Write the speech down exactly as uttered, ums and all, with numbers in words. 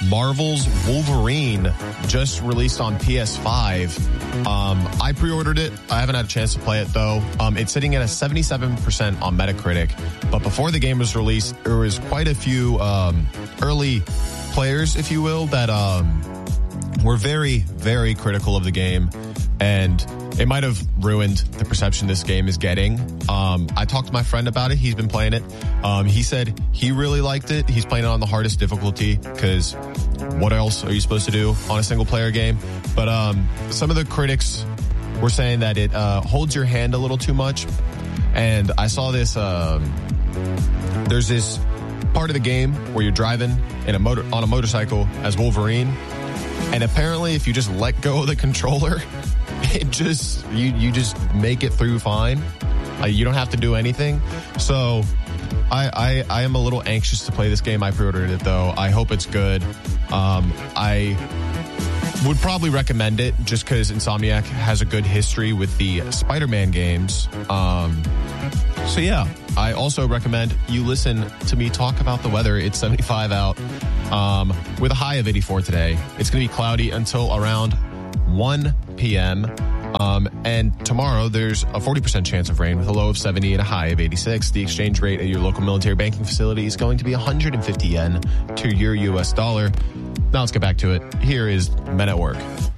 Marvel's Wolverine just released on P S five. Um, I pre-ordered it. I haven't had a chance to play it, though. Um, it's sitting at a seventy-seven percent on Metacritic. But before the game was released, there was quite a few um, early players, if you will, that um, were very, very critical of the game. And it might have ruined the perception this game is getting. Um, I talked to my friend about it. He's been playing it. Um, he said he really liked it. He's playing it on the hardest difficulty because what else are you supposed to do on a single player game? But um, some of the critics were saying that it uh, holds your hand a little too much. And I saw this, um, there's this part of the game where you're driving in a motor on a motorcycle as Wolverine. And apparently if you just let go of the controller, it just, you, you just make it through fine. Uh, you don't have to do anything. So I, I, I am a little anxious to play this game. I pre-ordered it, though. I hope it's good. Um, I would probably recommend it just because Insomniac has a good history with the Spider-Man games. Um, so, yeah, I also recommend you listen to me talk about the weather. It's seventy-five out um, with a high of eighty-four today. It's going to be cloudy until around one p.m. Um, and tomorrow there's a forty percent chance of rain with a low of seventy and a high of eighty-six. The exchange rate at your local military banking facility is going to be one hundred fifty yen to your U S dollar. Now let's get back to it. Here is Men at Work.